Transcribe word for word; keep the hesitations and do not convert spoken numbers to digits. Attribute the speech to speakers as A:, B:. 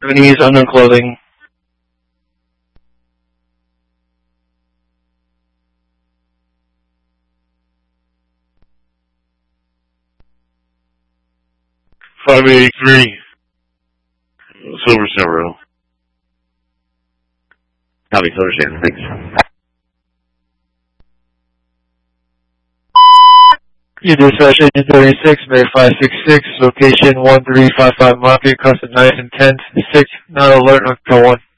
A: Chinese unknown clothing.
B: five eighty-three. Silver Silverado.
C: Copy, Silver Shannon, thanks.
A: You dispatch Agent thirty-six, Mary five six six, location one three five five Market, custom nine and ten, six, not alert, on call one.